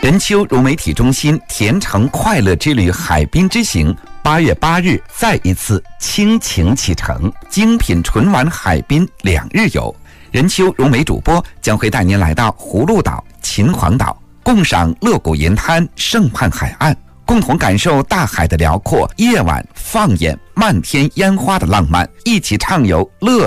任丘融媒体中心甜橙快乐之旅海滨之行8月8日再一次倾情启程，精品纯玩海滨2日游。任丘融媒主播将会带您来到葫芦岛、秦皇岛，共赏乐谷银滩、胜畔海岸，共同感受大海的辽阔，夜晚放眼漫天烟花的浪漫，一起畅游乐